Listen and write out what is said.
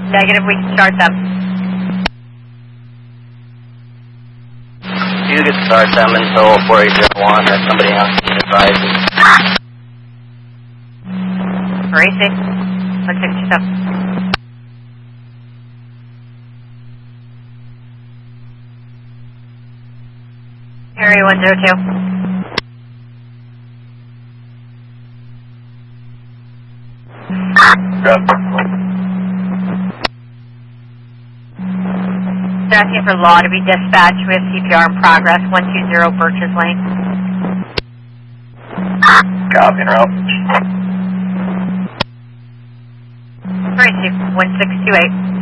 Negative, we can start them. You can start them until 4801 or somebody else advises. Racing. 167. Area 102. They're asking for law to be dispatched with CPR in progress, 120 Birches Lane. Copy, en route. 1628.